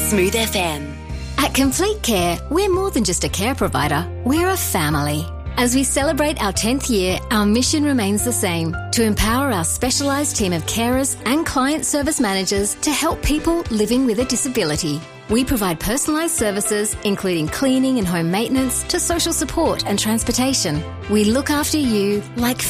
Smooth FM. At Complete Care, we're more than just a care provider, we're a family. As we celebrate our 10th year, our mission remains the same, to empower our specialised team of carers and client service managers to help people living with a disability. We provide personalised services, including cleaning and home maintenance, to social support and transportation. We look after you like